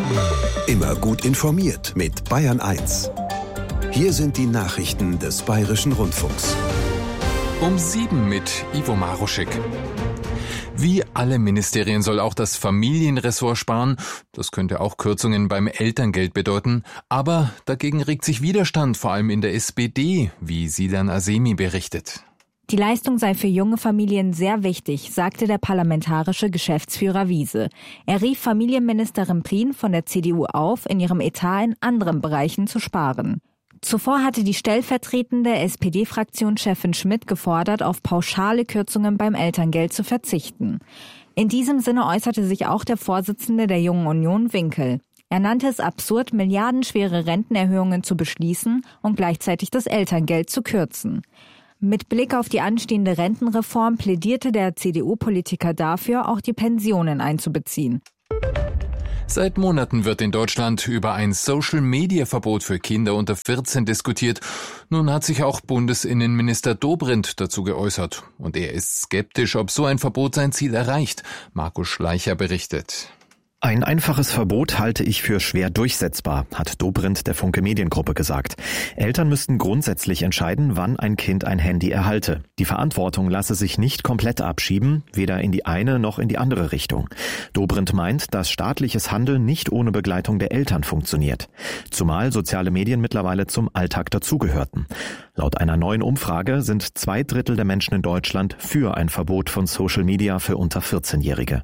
Immer gut informiert mit Bayern 1. Hier sind die Nachrichten des Bayerischen Rundfunks. Um 7 mit Ivo Maruschek. Wie alle Ministerien soll auch das Familienressort sparen. Das könnte auch Kürzungen beim Elterngeld bedeuten. Aber dagegen regt sich Widerstand, vor allem in der SPD, wie Silan Azemi berichtet. Die Leistung sei für junge Familien sehr wichtig, sagte der parlamentarische Geschäftsführer Wiese. Er rief Familienministerin Prien von der CDU auf, in ihrem Etat in anderen Bereichen zu sparen. Zuvor hatte die stellvertretende SPD-Fraktionschefin Schmidt gefordert, auf pauschale Kürzungen beim Elterngeld zu verzichten. In diesem Sinne äußerte sich auch der Vorsitzende der Jungen Union, Winkel. Er nannte es absurd, milliardenschwere Rentenerhöhungen zu beschließen und gleichzeitig das Elterngeld zu kürzen. Mit Blick auf die anstehende Rentenreform plädierte der CDU-Politiker dafür, auch die Pensionen einzubeziehen. Seit Monaten wird in Deutschland über ein Social-Media-Verbot für Kinder unter 14 diskutiert. Nun hat sich auch Bundesinnenminister Dobrindt dazu geäußert. Und er ist skeptisch, ob so ein Verbot sein Ziel erreicht. Markus Schleicher berichtet. Ein einfaches Verbot halte ich für schwer durchsetzbar, hat Dobrindt der Funke Mediengruppe gesagt. Eltern müssten grundsätzlich entscheiden, wann ein Kind ein Handy erhalte. Die Verantwortung lasse sich nicht komplett abschieben, weder in die eine noch in die andere Richtung. Dobrindt meint, dass staatliches Handeln nicht ohne Begleitung der Eltern funktioniert. Zumal soziale Medien mittlerweile zum Alltag dazugehörten. Laut einer neuen Umfrage sind 2/3 der Menschen in Deutschland für ein Verbot von Social Media für unter 14-Jährige.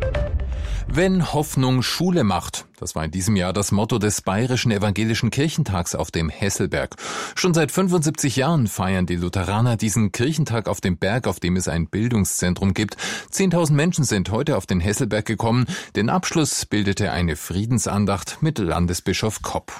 Wenn Hoffnung Schule macht, das war in diesem Jahr das Motto des Bayerischen Evangelischen Kirchentags auf dem Hesselberg. Schon seit 75 Jahren feiern die Lutheraner diesen Kirchentag auf dem Berg, auf dem es ein Bildungszentrum gibt. 10.000 Menschen sind heute auf den Hesselberg gekommen. Den Abschluss bildete eine Friedensandacht mit Landesbischof Kopp.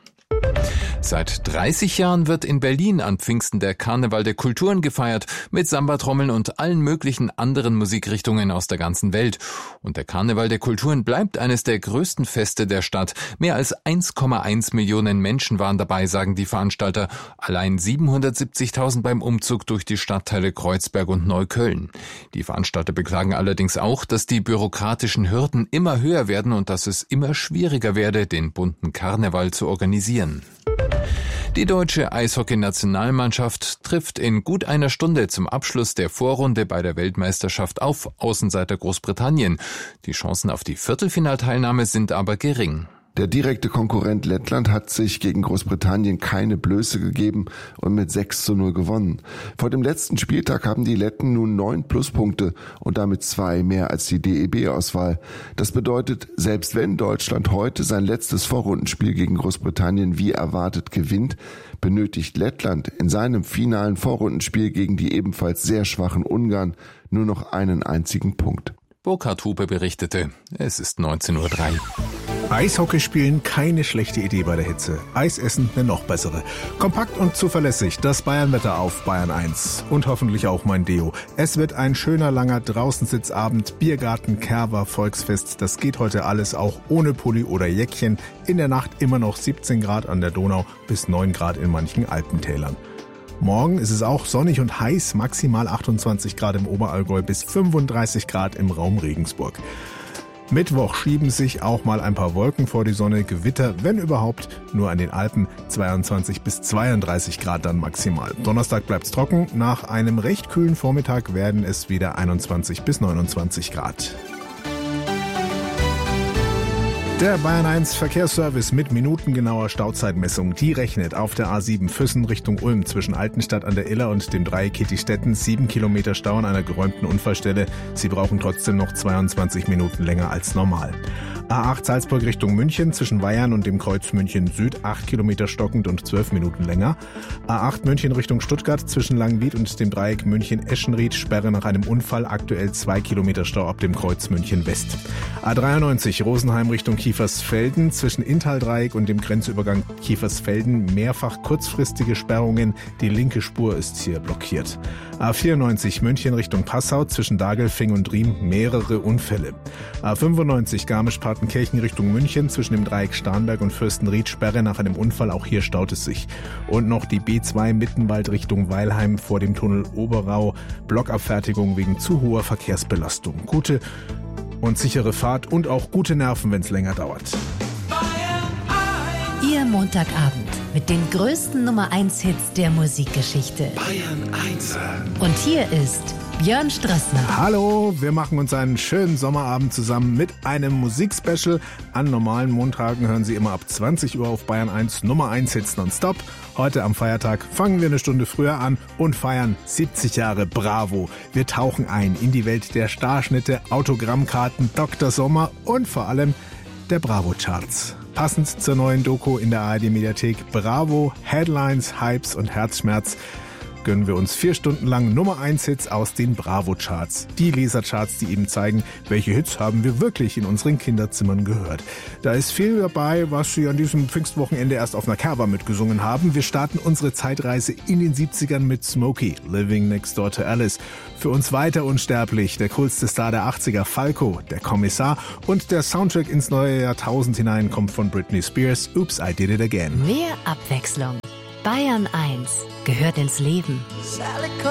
Seit 30 Jahren wird in Berlin an Pfingsten der Karneval der Kulturen gefeiert, mit Samba-Trommeln und allen möglichen anderen Musikrichtungen aus der ganzen Welt. Und der Karneval der Kulturen bleibt eines der größten Feste der Stadt. Mehr als 1,1 Millionen Menschen waren dabei, sagen die Veranstalter. Allein 770.000 beim Umzug durch die Stadtteile Kreuzberg und Neukölln. Die Veranstalter beklagen allerdings auch, dass die bürokratischen Hürden immer höher werden und dass es immer schwieriger werde, den bunten Karneval zu organisieren. Die deutsche Eishockey-Nationalmannschaft trifft in gut einer Stunde zum Abschluss der Vorrunde bei der Weltmeisterschaft auf Außenseiter Großbritannien. Die Chancen auf die Viertelfinalteilnahme sind aber gering. Der direkte Konkurrent Lettland hat sich gegen Großbritannien keine Blöße gegeben und mit 6:0 gewonnen. Vor dem letzten Spieltag haben die Letten nun 9 Pluspunkte und damit 2 mehr als die DEB-Auswahl. Das bedeutet, selbst wenn Deutschland heute sein letztes Vorrundenspiel gegen Großbritannien wie erwartet gewinnt, benötigt Lettland in seinem finalen Vorrundenspiel gegen die ebenfalls sehr schwachen Ungarn nur noch einen einzigen Punkt. Burkhard Hupe berichtete, es ist 19:03 Uhr. Eishockey spielen, keine schlechte Idee bei der Hitze. Eis essen, eine noch bessere. Kompakt und zuverlässig, das Bayernwetter auf Bayern 1. Und hoffentlich auch mein Deo. Es wird ein schöner, langer Draußensitzabend, Biergarten, Kerber, Volksfest. Das geht heute alles auch ohne Pulli oder Jäckchen. In der Nacht immer noch 17 Grad an der Donau bis 9 Grad in manchen Alpentälern. Morgen ist es auch sonnig und heiß, maximal 28 Grad im Oberallgäu bis 35 Grad im Raum Regensburg. Mittwoch schieben sich auch mal ein paar Wolken vor die Sonne, Gewitter, wenn überhaupt, nur an den Alpen 22 bis 32 Grad dann maximal. Donnerstag bleibt's trocken, nach einem recht kühlen Vormittag werden es wieder 21 bis 29 Grad. Der Bayern 1 Verkehrsservice mit minutengenauer Stauzeitmessung, die rechnet auf der A7 Füssen Richtung Ulm zwischen Altenstadt an der Iller und dem Dreieck Kittistetten 7 Kilometer Stau an einer geräumten Unfallstelle. Sie brauchen trotzdem noch 22 Minuten länger als normal. A8 Salzburg Richtung München zwischen Weyarn und dem Kreuz München Süd 8 Kilometer stockend und 12 Minuten länger. A8 München Richtung Stuttgart zwischen Langwied und dem Dreieck München-Eschenried Sperre nach einem Unfall, aktuell 2 Kilometer Stau ab dem Kreuz München West. A93 Rosenheim Richtung Kiefersfelden zwischen Inntal-Dreieck und dem Grenzübergang Kiefersfelden mehrfach kurzfristige Sperrungen, die linke Spur ist hier blockiert. A94 München Richtung Passau zwischen Dagelfing und Riem mehrere Unfälle. A95 Garmisch-Partenkirchen Richtung München zwischen dem Dreieck Starnberg und Fürstenried Sperre nach einem Unfall, auch hier staut es sich. Und noch die B2 Mittenwald Richtung Weilheim vor dem Tunnel Oberau, Blockabfertigung wegen zu hoher Verkehrsbelastung. Gute und sichere Fahrt und auch gute Nerven, wenn es länger dauert. Ihr Montagabend mit den größten Nummer-1-Hits der Musikgeschichte. Bayern 1. Und hier ist Björn Strössner. Hallo, wir machen uns einen schönen Sommerabend zusammen mit einem Musikspecial. An normalen Montagen hören Sie immer ab 20 Uhr auf Bayern 1 Nummer 1 Hits nonstop. Heute am Feiertag fangen wir eine Stunde früher an und feiern 70 Jahre Bravo. Wir tauchen ein in die Welt der Starschnitte, Autogrammkarten, Dr. Sommer und vor allem der Bravo-Charts. Passend zur neuen Doku in der ARD-Mediathek Bravo, Headlines, Hypes und Herzschmerz gönnen wir uns 4 Stunden lang Nummer 1 Hits aus den Bravo-Charts. Die Lesercharts, die eben zeigen, welche Hits haben wir wirklich in unseren Kinderzimmern gehört. Da ist viel dabei, was Sie an diesem Pfingstwochenende erst auf einer Kerber mitgesungen haben. Wir starten unsere Zeitreise in den 70ern mit Smokey, Living Next Door to Alice. Für uns weiter unsterblich, der coolste Star der 80er, Falco, der Kommissar, und der Soundtrack ins neue Jahrtausend hinein kommt von Britney Spears, Oops, I Did It Again. Mehr Abwechslung. Bayern 1 gehört ins Leben.